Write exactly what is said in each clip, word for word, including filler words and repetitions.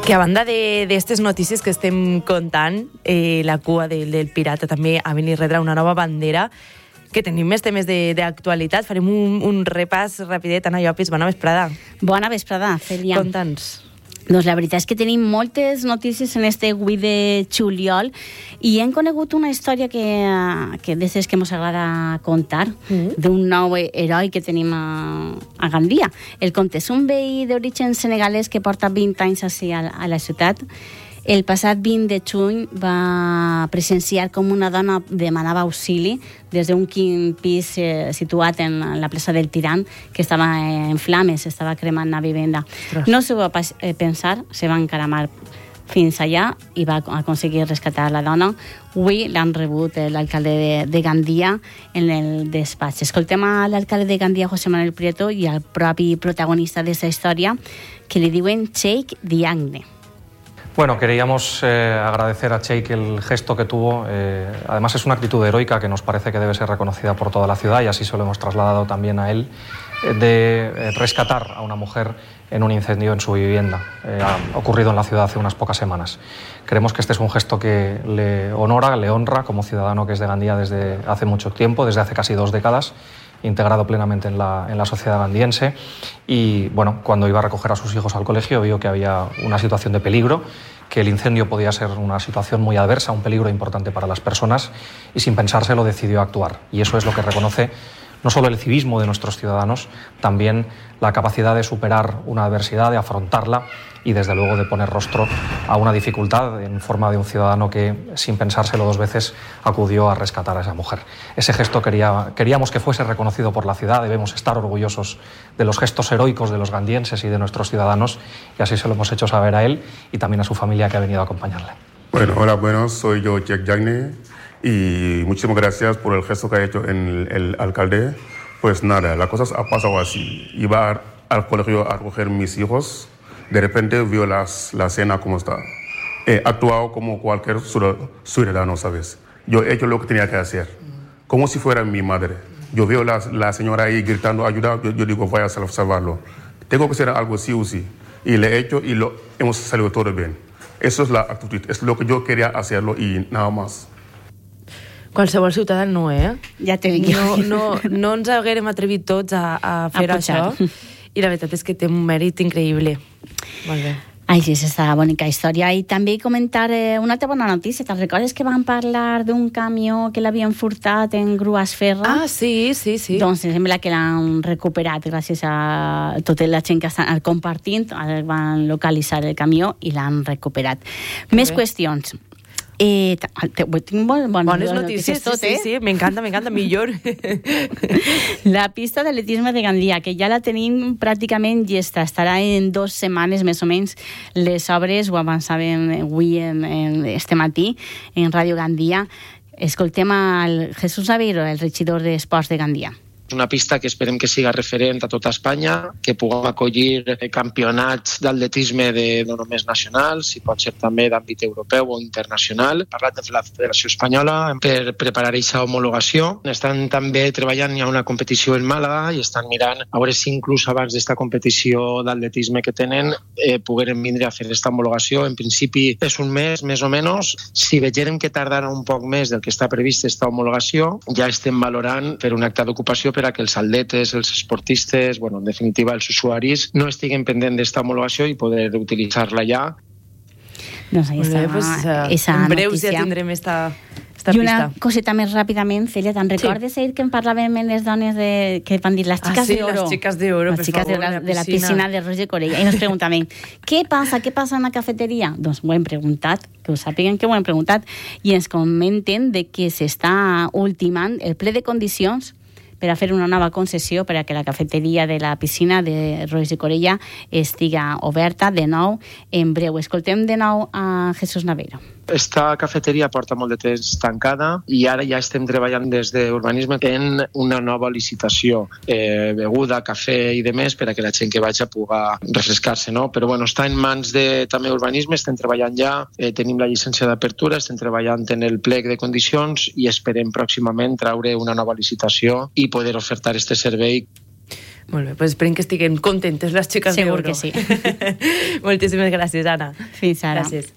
Que a banda d'aquestes notícies que estem contant, eh, la cua del, del pirata també a venir a retre una nova bandera, que tenim més temes d'actualitat. Farem un, un repàs rapidet. Anna Llopis, bona vesprada. Bona vesprada, Cèlia. Conta'ns. Doncs la veritat és que tenim moltes notícies en este avui de juliol i hem conegut una història que, que d'aquestes que ens agrada contar, mm. d'un nou heroi que tenim a, a Gandia. El Comte és un veí d'origen senegalès que porta vint anys així a, a la ciutat. El passat vint de juny va presenciar com una dona demanava auxili des d'un quin pis eh, situat en la plaça del Tirant, que estava en flames, estava cremant la vivenda. Ostres. No s'ho va pas, eh, pensar, se va encaramar fins allà i va aconseguir rescatar la dona. Avui l'han rebut l'alcalde de, de Gandia en el despatx. Escoltem a l'alcalde de Gandia, José Manuel Prieto, i al propi protagonista d'aquesta història, que li diuen Cheikh Diagne. Bueno, queríamos eh, agradecer a Cheikh el gesto que tuvo. Eh, además es una actitud heroica que nos parece que debe ser reconocida por toda la ciudad y así se lo hemos trasladado también a él, eh, de eh, rescatar a una mujer en un incendio en su vivienda. Eh, ha ocurrido en la ciudad hace unas pocas semanas. Creemos que este es un gesto que le honora, le honra como ciudadano que es de Gandía desde hace mucho tiempo, desde hace casi dos décadas, integrado plenamente en la, en la sociedad gandiense y bueno, cuando iba a recoger a sus hijos al colegio vio que había una situación de peligro, que el incendio podía ser una situación muy adversa, un peligro importante para las personas y sin pensárselo decidió actuar y eso es lo que reconoce no solo el civismo de nuestros ciudadanos, también la capacidad de superar una adversidad, de afrontarla y desde luego de poner rostro a una dificultad en forma de un ciudadano que sin pensárselo dos veces acudió a rescatar a esa mujer. Ese gesto quería, queríamos que fuese reconocido por la ciudad, debemos estar orgullosos de los gestos heroicos de los gandienses y de nuestros ciudadanos y así se lo hemos hecho saber a él y también a su familia que ha venido a acompañarle. Bueno, hola, buenos, soy yo, Cheikh Diagne, y muchísimas gracias por el gesto que ha hecho el, el alcalde. Pues nada, la cosa ha pasado así. Iba al colegio a recoger mis hijos, de repente vio las, la escena como está. He actuado como cualquier ciudadano, ¿sabes? Yo he hecho lo que tenía que hacer, como si fuera mi madre. Yo veo la, la señora ahí gritando ayuda, yo, yo digo voy a salvarlo. Tengo que hacer algo sí o sí. Y le he hecho y lo hemos salido todo bien. Eso es la actitud, es lo que yo quería hacerlo y nada más. Qualsevol ciutadà no, eh? Ja t'he dit. No, no, no ens haguérem atrevit tots a, a fer a això i la veritat és que té un mèrit increïble. Molt bé. Ai, sí, és aquesta bonica història. I també comentar eh, una altra bona notícia. Te'n recordes que van parlar d'un camió que l'havien furtat en grues ferra? Ah, sí, sí, sí. Doncs sembla que l'han recuperat gràcies a tota la gent que estan compartint. Van localitzar el camió i l'han recuperat. Que Més bé. Qüestions. Eh, te, tinc bon, bon, bones notícies, tot, sí, eh? sí, sí, m'encanta, m'encanta, millor. La pista d'atletisme de Gandia, que ja la tenim pràcticament llesta, estarà en dues setmanes més o menys. Les obres ho avançàvem avui en, en este matí en Ràdio Gandia. Escoltem al Jesús Naveiro, el regidor d'Esports de Gandia. Una pista que esperem que siga referent a tota Espanya, que puguem acollir campionats d'atletisme de, no només nacionals, i pot ser també d'àmbit europeu o internacional. He parlat de la Federació Espanyola per preparar aquesta homologació. Estan també treballant, hi ha una competició en Màlaga i estan mirant a veure si inclús abans d'esta competició d'atletisme que tenen eh, pogueren vindre a fer aquesta homologació. En principi és un mes, més o menys. Si vegérem que tardarà un poc més del que està previst aquesta homologació, ja estem valorant fer un acte d'ocupació per a que els atletes, els esportistes, bueno, en definitiva els usuaris, no estiguen pendents d'esta homologació i poder utilitzar-la ja. Doncs ahí està, pues, uh, esa en breus notícia. Ja tindrem esta, esta I una pista. coseta més ràpidament, Cèlia, te'n recordes sí. ahir que en parlàvem en les dones de, que van dir les xiques ah, sí, d'oro? les xiques d'oro, les xiques favor, de, la, de la piscina de Roger Corella. I nos preguntaven, què passa, què passa en la cafeteria? Doncs ho hem preguntat, que ho sàpiguen que ho hem preguntat, i ens comenten de que s'està ultimant el ple de condicions per a fer una nova concessió per a que la cafeteria de la piscina de Roger Corella estiga oberta de nou en breu. Escoltem de nou a Jesús Naveiro. Esta cafeteria porta molt de temps tancada i ara ja estem treballant des d'Urbanisme en una nova licitació, eh, beguda, cafè i de més per a que la gent que vagi puga refrescar-se, no? Però bueno, està en mans de també Urbanisme, estem treballant ja, eh, tenim la llicència d'apertura, estem treballant en el plec de condicions i esperem pròximament traure una nova licitació i poder ofertar este servei. Molt bé, pues esperem que estiguen contentes les xiques Segur d'Euro. que sí. Moltíssimes gràcies, Anna. Fins ara. Gràcies.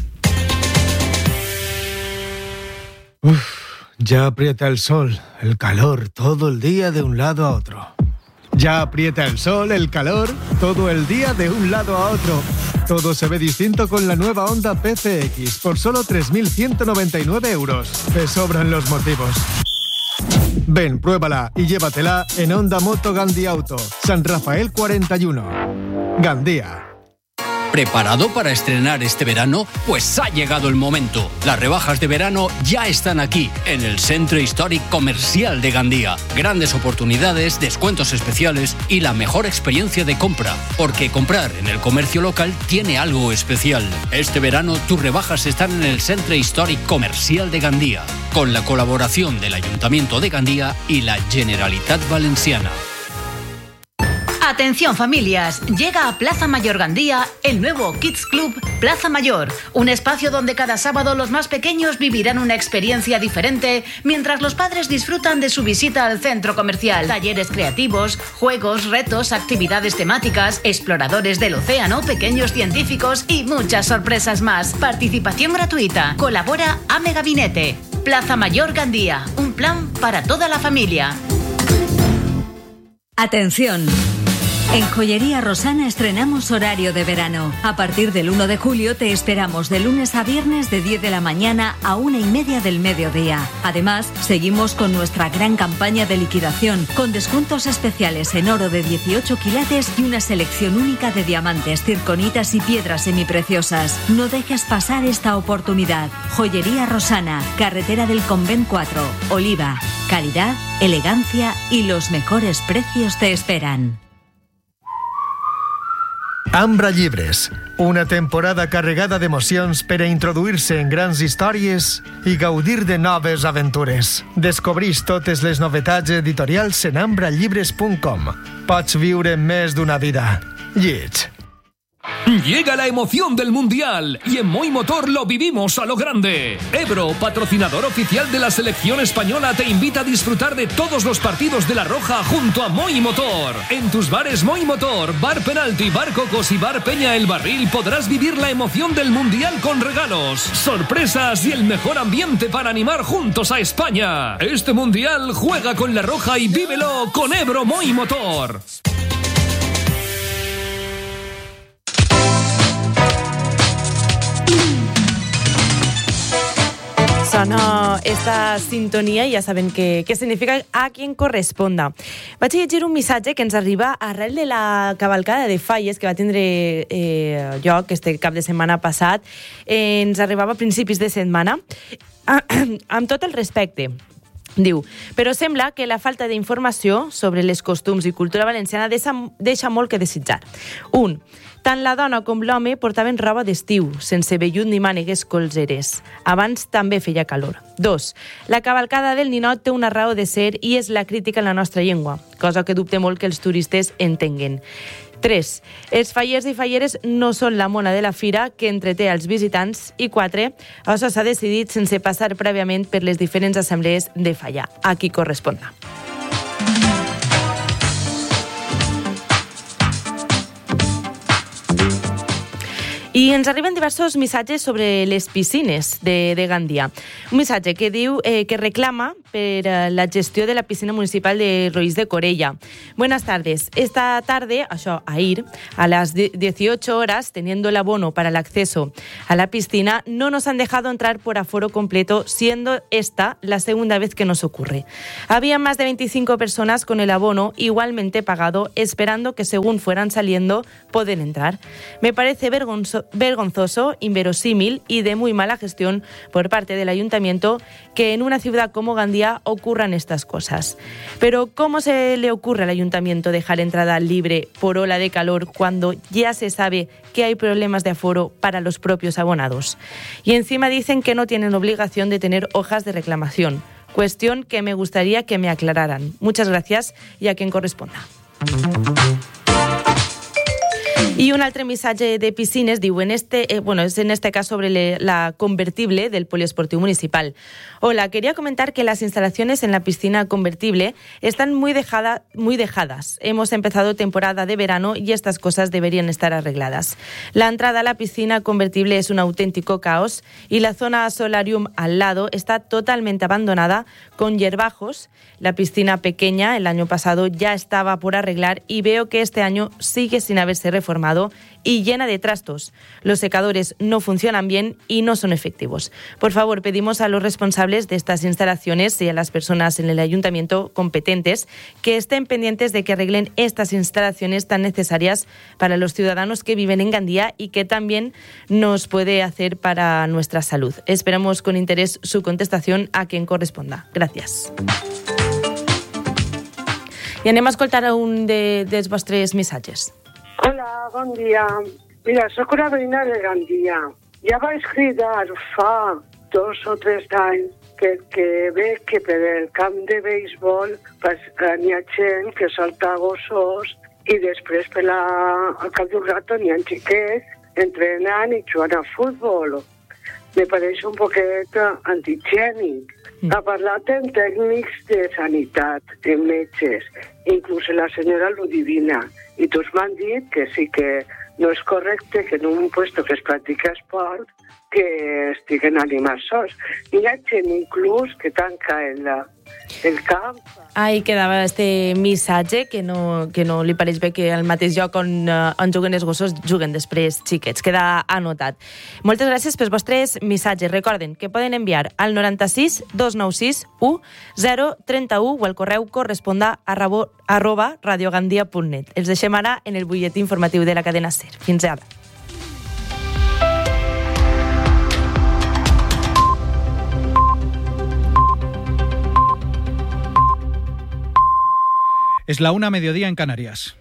Uf, ya aprieta el sol, el calor, todo el día de un lado a otro. Ya aprieta el sol, el calor, todo el día de un lado a otro. Todo se ve distinto con la nueva Honda P C X por solo tres mil ciento noventa y nueve euros. Te sobran los motivos. Ven, pruébala y llévatela en Honda Moto Gandía Auto, San Rafael cuarenta y uno. Gandía. ¿Preparado para estrenar este verano? Pues ha llegado el momento. Las rebajas de verano ya están aquí, en el Centro Históric Comercial de Gandía. Grandes oportunidades, descuentos especiales y la mejor experiencia de compra. Porque comprar en el comercio local tiene algo especial. Este verano tus rebajas están en el Centro Históric Comercial de Gandía, con la colaboración del Ayuntamiento de Gandía y la Generalitat Valenciana. Atención familias, llega a Plaza Mayor Gandía el nuevo Kids Club Plaza Mayor, un espacio donde cada sábado los más pequeños vivirán una experiencia diferente mientras los padres disfrutan de su visita al centro comercial. Talleres creativos, juegos, retos, actividades temáticas, exploradores del océano, pequeños científicos y muchas sorpresas más. Participación gratuita. Colabora Ame Gabinete. Plaza Mayor Gandía, un plan para toda la familia. Atención. En Joyería Rosana estrenamos horario de verano. A partir del uno de julio te esperamos de lunes a viernes de diez de la mañana a una y media del mediodía. Además, seguimos con nuestra gran campaña de liquidación, con descuentos especiales en oro de dieciocho quilates y una selección única de diamantes, circonitas y piedras semipreciosas. No dejes pasar esta oportunidad. Joyería Rosana, carretera del Convent cuatro, Oliva. Calidad, elegancia y los mejores precios te esperan. Ambra Llibres, una temporada carregada d'emocions per a introduir-se en grans històries i gaudir de noves aventures. Descobreix totes les novetats editorials en ambra llibres punt com. Pots viure més d'una vida. Lleig. Llega la emoción del Mundial y en Moi Motor lo vivimos a lo grande. Ebro, patrocinador oficial de la selección española, te invita a disfrutar de todos los partidos de La Roja junto a Moi Motor. En tus bares Moi Motor, Bar Penalti, Bar Cocos y Bar Peña El Barril podrás vivir la emoción del Mundial con regalos, sorpresas y el mejor ambiente para animar juntos a España. Este Mundial juega con La Roja y vívelo con Ebro Moi Motor. Sona esta sintonia i ja saben què, què significa a quien corresponda. Vaig a llegir un missatge que ens arriba arrel de la cavalcada de falles que va tindre eh, lloc este cap de setmana passat. Eh, ens arribava a principis de setmana. Ah, amb tot el respecte. Diu, però sembla que la falta d'informació sobre les costums i cultura valenciana deixa, deixa molt que desitjar. Un, tant la dona com l'home portaven roba d'estiu, sense vellut ni mànegues colzeres. Abans també feia calor. Dos, la cavalcada del ninot té una raó de ser i és la crítica en la nostra llengua, cosa que dubte molt que els turistes entenguen. Tres, els fallers i falleres no són la mona de la fira que entreté als visitants. I quatre, això s'ha decidit sense passar prèviament per les diferents assemblees de falla. A qui corresponda. I ens arriben diversos missatges sobre les piscines de, de Gandia. Un missatge que diu eh, que reclama per eh, la gestió de la piscina municipal de Roís de Corella. Buenas tardes. Esta tarde, això, ahir, a las dieciocho horas, teniendo el abono para el acceso a la piscina, no nos han dejado entrar por aforo completo, siendo esta la segunda vez que nos ocurre. Había más de veinticinco personas con el abono igualmente pagado, esperando que según fueran saliendo, pueden entrar. Me parece vergonzoso vergonzoso, inverosímil y de muy mala gestión por parte del ayuntamiento que en una ciudad como Gandía ocurran estas cosas. Pero ¿cómo se le ocurre al ayuntamiento dejar entrada libre por ola de calor cuando ya se sabe que hay problemas de aforo para los propios abonados? Y encima dicen que no tienen obligación de tener hojas de reclamación, cuestión que me gustaría que me aclararan. Muchas gracias y a quien corresponda. I un altre missatge de piscines diu, en este, eh, bueno, es en este caso sobre le, la convertible del Poliesportivo Municipal. Hola, quería comentar que las instalaciones en la piscina convertible están muy, dejada, muy dejadas. Hemos empezado temporada de verano y estas cosas deberían estar arregladas. La entrada a la piscina convertible es un auténtico caos y la zona solarium al lado está totalmente abandonada con hierbajos. La piscina pequeña el año pasado ya estaba por arreglar y veo que este año sigue sin haberse reformado y llena de trastos. Los secadores no funcionan bien y no son efectivos. Por favor, pedimos a los responsables de estas instalaciones y a las personas en el ayuntamiento competentes que estén pendientes de que arreglen estas instalaciones tan necesarias para los ciudadanos que viven en Gandía y que también nos puede hacer para nuestra salud. Esperamos con interés su contestación a quien corresponda. Gracias. I anem a escoltar un de, dels vostres missatges. Hola, bon dia. Mira, sóc una veïna de Gandia. Ja vaig cridar fa dos o tres anys que, que veig que per el camp de béisbol pues, n'hi ha gent que salta gossos i després per la, al cap d'un rato n'hi ha xiquets entrenant i jugant a futbol. Me pareix un poquet antihigiènic. Ha parlat amb tècnics de sanitat, amb metges, inclús la senyora Ludivina, i tots m'han dit que sí que no és correcte que en un puesto que es practica esport que estiguen animats sols. Hi ha gent inclús que tanca el, el camp. Ahí quedava este missatge que no, que no li pareix bé que al mateix lloc on, on juguen els gossos juguen després xiquets. Queda anotat. Moltes gràcies pels vostres missatges. Recorden que poden enviar al noranta-sis dos nou sis u zero trenta-u o al correu corresponda arroba radiogandia punt net. Els deixem ara en el butlletí informatiu de la cadena SER. Fins ara. Es la una mediodía en Canarias.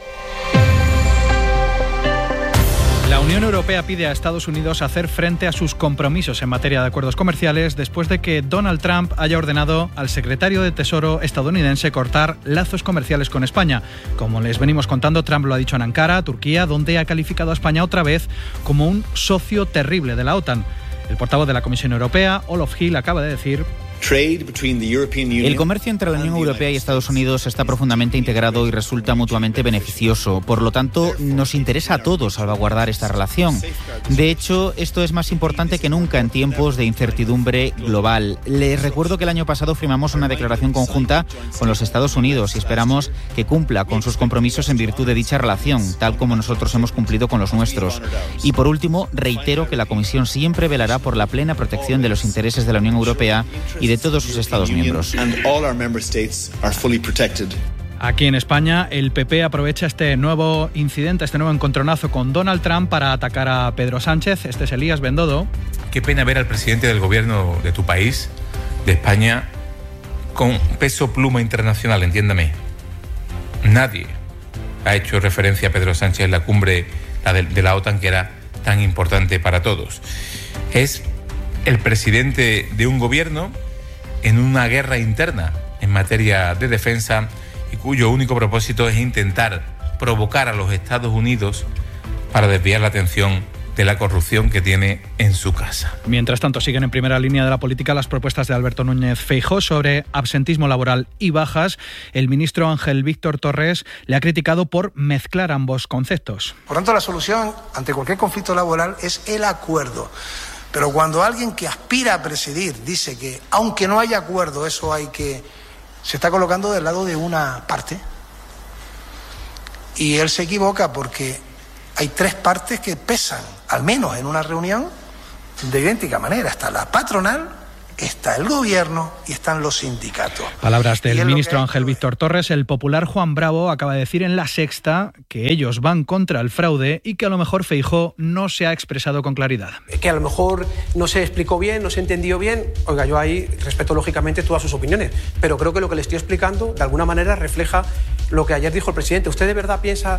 La Unión Europea pide a Estados Unidos hacer frente a sus compromisos en materia de acuerdos comerciales después de que Donald Trump haya ordenado al secretario de Tesoro estadounidense cortar lazos comerciales con España. Como les venimos contando, Trump lo ha dicho en Ankara, Turquía, donde ha calificado a España otra vez como un socio terrible de la OTAN. El portavoz de la Comisión Europea, Olof Hill, acaba de decir: el comercio entre la Unión Europea y Estados Unidos está profundamente integrado y resulta mutuamente beneficioso. Por lo tanto, nos interesa a todos salvaguardar esta relación. De hecho, esto es más importante que nunca en tiempos de incertidumbre global. Les recuerdo que el año pasado firmamos una declaración conjunta con los Estados Unidos y esperamos que cumpla con sus compromisos en virtud de dicha relación, tal como nosotros hemos cumplido con los nuestros. Y por último, reitero que la Comisión siempre velará por la plena protección de los intereses de la Unión Europea y de todos sus Estados miembros. Aquí en España, el P P aprovecha este nuevo incidente, este nuevo encontronazo con Donald Trump para atacar a Pedro Sánchez. Este es Elías Bendodo. Qué pena ver al presidente del gobierno de tu país, de España, con peso pluma internacional, entiéndame. Nadie ha hecho referencia a Pedro Sánchez en la cumbre la de, de la OTAN, que era tan importante para todos. Es el presidente de un gobierno en una guerra interna en materia de defensa y cuyo único propósito es intentar provocar a los Estados Unidos para desviar la atención de la corrupción que tiene en su casa. Mientras tanto, siguen en primera línea de la política las propuestas de Alberto Núñez Feijóo sobre absentismo laboral y bajas. El ministro Ángel Víctor Torres le ha criticado por mezclar ambos conceptos. Por tanto, la solución ante cualquier conflicto laboral es el acuerdo. Pero cuando alguien que aspira a presidir dice que, aunque no haya acuerdo, eso hay que... se está colocando del lado de una parte. Y él se equivoca porque hay tres partes que pesan, al menos en una reunión, de idéntica manera. Está la patronal, está el gobierno y están los sindicatos. Palabras del ministro Ángel Víctor Torres. El popular Juan Bravo acaba de decir en La Sexta que ellos van contra el fraude y que a lo mejor Feijóo no se ha expresado con claridad. Que a lo mejor no se explicó bien, no se entendió bien. Oiga, yo ahí respeto lógicamente todas sus opiniones, pero creo que lo que le estoy explicando de alguna manera refleja lo que ayer dijo el presidente. ¿Usted de verdad piensa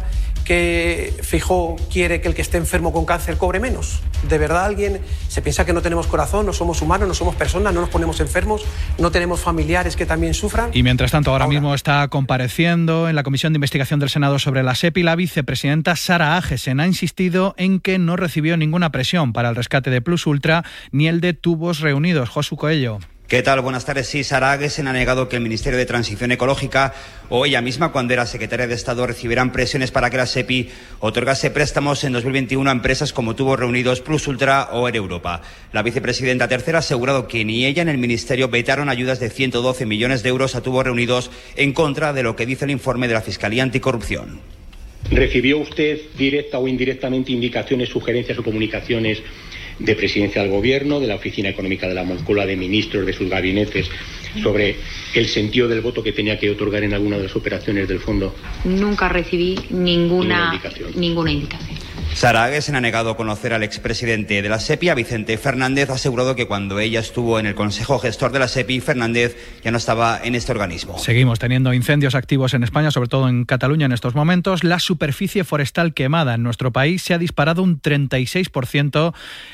que Feijóo quiere que el que esté enfermo con cáncer cobre menos? ¿De verdad alguien se piensa que no tenemos corazón, no somos humanos, no somos personas, no nos ponemos enfermos, no tenemos familiares que también sufran? Y mientras tanto, ahora, ahora mismo está compareciendo en la Comisión de Investigación del Senado sobre la SEPI la vicepresidenta Sara Agesen. Ha insistido en que no recibió ninguna presión para el rescate de Plus Ultra ni el de Tubos Reunidos. Josu Coello. ¿Qué tal? Buenas tardes. Sí, Sara Agesen ha negado que el Ministerio de Transición Ecológica o ella misma, cuando era secretaria de Estado, recibieran presiones para que la SEPI otorgase préstamos en dos mil veintiuno a empresas como Tubos Reunidos, Plus Ultra o Air Europa. La vicepresidenta tercera ha asegurado que ni ella ni el Ministerio vetaron ayudas de ciento doce millones de euros a Tubos Reunidos, en contra de lo que dice el informe de la Fiscalía Anticorrupción. ¿Recibió usted directa o indirectamente indicaciones, sugerencias o comunicaciones de Presidencia del Gobierno, de la Oficina Económica de la Moncloa, de ministros, de sus gabinetes, sobre el sentido del voto que tenía que otorgar en alguna de las operaciones del fondo? Nunca recibí ninguna, ninguna indicación. Ninguna indicación. Sara Agesen ha negado conocer al expresidente de la SEPI. A Vicente Fernández ha asegurado que cuando ella estuvo en el Consejo Gestor de la SEPI, Fernández ya no estaba en este organismo. Seguimos teniendo incendios activos en España, sobre todo en Cataluña en estos momentos. La superficie forestal quemada en nuestro país se ha disparado un treinta y seis por ciento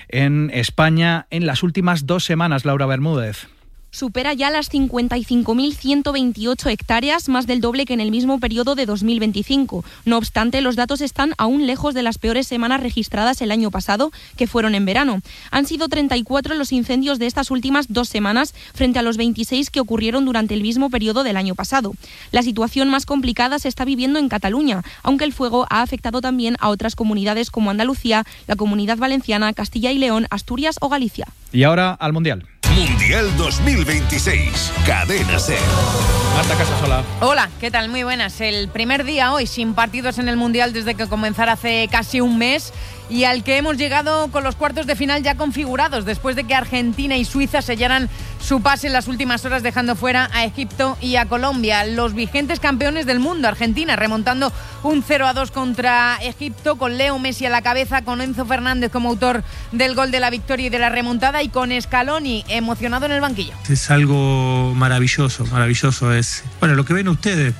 en España en las últimas dos semanas. Laura Bermúdez. Supera ya las cincuenta y cinco mil ciento veintiocho hectáreas, más del doble que en el mismo periodo de dos mil veinticinco. No obstante, los datos están aún lejos de las peores semanas registradas el año pasado, que fueron en verano. Han sido treinta y cuatro los incendios de estas últimas dos semanas, frente a los veintiséis que ocurrieron durante el mismo periodo del año pasado. La situación más complicada se está viviendo en Cataluña, aunque el fuego ha afectado también a otras comunidades como Andalucía, la Comunidad Valenciana, Castilla y León, Asturias o Galicia. Y ahora al Mundial. Mundial dos mil veintiséis, Cadena SER. Marta Casasola. Hola, ¿qué tal? Muy buenas. El primer día hoy sin partidos en el Mundial desde que comenzara hace casi un mes y al que hemos llegado con los cuartos de final ya configurados después de que Argentina y Suiza sellaran su pase en las últimas horas, dejando fuera a Egipto y a Colombia. Los vigentes campeones del mundo, Argentina, remontando un cero a dos contra Egipto, con Leo Messi a la cabeza, con Enzo Fernández como autor del gol de la victoria y de la remontada, y con Scaloni emocionado en el banquillo. Es algo maravilloso, maravilloso es, bueno, lo que ven ustedes,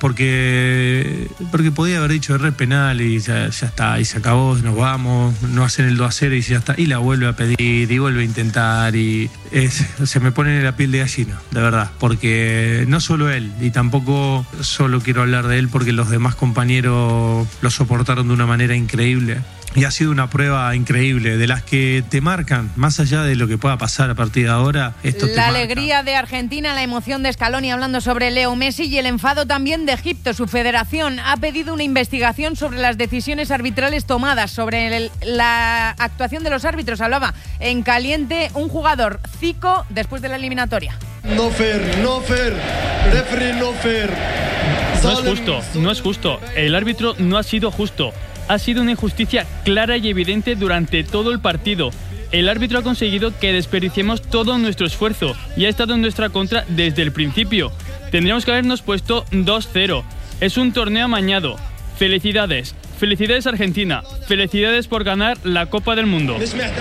porque porque podía haber dicho re penal y ya, ya está, y se acabó, nos vamos, no hacen el dos a cero y ya está, y la vuelve a pedir y vuelve a intentar, y es, se me pone la piel de gallina, de verdad, porque no solo él, y tampoco solo quiero hablar de él porque los demás compañeros lo soportaron de una manera increíble. Y ha sido una prueba increíble, de las que te marcan, más allá de lo que pueda pasar a partir de ahora. Esto te la marca. Alegría de Argentina, la emoción de Scaloni hablando sobre Leo Messi y el enfado también de Egipto. Su federación ha pedido una investigación sobre las decisiones arbitrales tomadas, sobre el, la actuación de los árbitros. Hablaba en caliente un jugador, Zico, después de la eliminatoria. No fair, no fair, referee no fair. No es justo, no es justo. El árbitro no ha sido justo. Ha sido una injusticia clara y evidente durante todo el partido. El árbitro ha conseguido que desperdiciemos todo nuestro esfuerzo y ha estado en nuestra contra desde el principio. Tendríamos que habernos puesto dos cero. Es un torneo amañado. Felicidades. Felicidades Argentina. Felicidades por ganar la Copa del Mundo.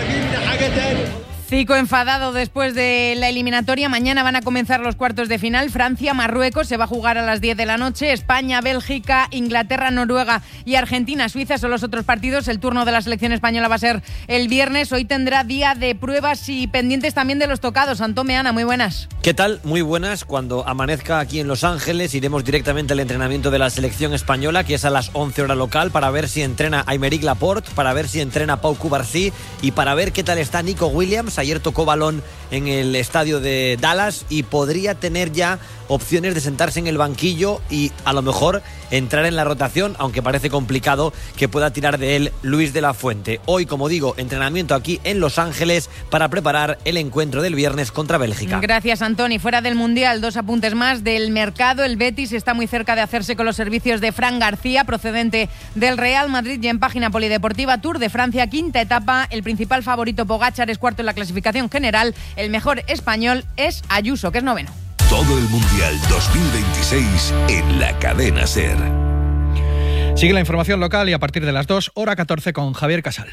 Zico enfadado después de la eliminatoria. Mañana van a comenzar los cuartos de final. Francia, Marruecos, se va a jugar a las diez de la noche. España, Bélgica, Inglaterra, Noruega y Argentina, Suiza son los otros partidos. El turno de la selección española va a ser el viernes. Hoy tendrá día de pruebas y pendientes también de los tocados. Antón Meana, muy buenas. ¿Qué tal? Muy buenas. Cuando amanezca aquí en Los Ángeles iremos directamente al entrenamiento de la selección española, que es a las once hora local, para ver si entrena Aymeric Laporte, para ver si entrena Pau Cubarsí y para ver qué tal está Nico Williams. Ayer tocó balón en el estadio de Dallas y podría tener ya opciones de sentarse en el banquillo y a lo mejor entrar en la rotación, aunque parece complicado que pueda tirar de él Luis de la Fuente. Hoy, como digo, entrenamiento aquí en Los Ángeles para preparar el encuentro del viernes contra Bélgica. Gracias, Antoni. Fuera del Mundial, dos apuntes más del mercado. El Betis está muy cerca de hacerse con los servicios de Fran García, procedente del Real Madrid, y en página polideportiva Tour de Francia, quinta etapa. El principal favorito, Pogačar, es cuarto en la clasificación general. El mejor español es Ayuso, que es noveno. Todo el Mundial dos mil veintiséis en la Cadena SER. Sigue la información local y a partir de las dos, hora catorce, con Javier Casal.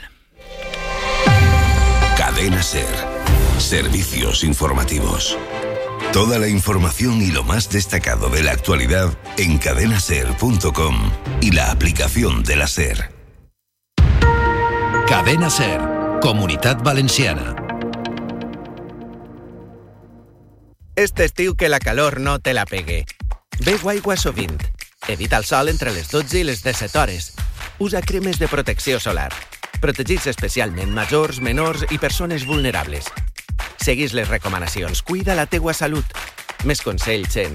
Cadena SER. Servicios informativos. Toda la información y lo más destacado de la actualidad en cadena ser punto com y la aplicación de la SER. Cadena SER, Comunitat Valenciana. Este estiu que la calor no te la pegue. Beu aigua sovint. Evita el sol entre les dotze i les disset hores. Usa cremes de protecció solar. Protegits especialment majors, menors i persones vulnerables. Seguís les recomanacions. Cuida la teua salut. Més consells en